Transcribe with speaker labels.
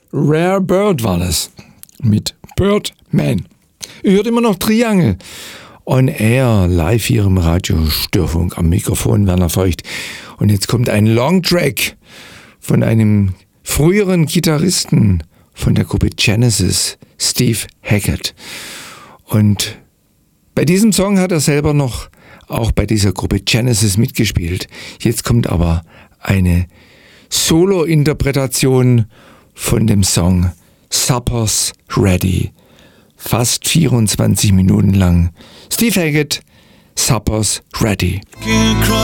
Speaker 1: Rare Bird war das. Mit Birdman. Ihr hört immer noch Triangle. On Air, live hier im Radio Störfunk. Am Mikrofon Werner Feucht. Und jetzt kommt ein Longtrack von einem früheren Gitarristen von der Gruppe Genesis, Steve Hackett. Und bei diesem Song hat er selber noch auch bei dieser Gruppe Genesis mitgespielt. Jetzt kommt aber eine Solo-Interpretation von dem Song Supper's Ready. Fast 24 Minuten lang. Steve Hackett, Supper's Ready.
Speaker 2: Across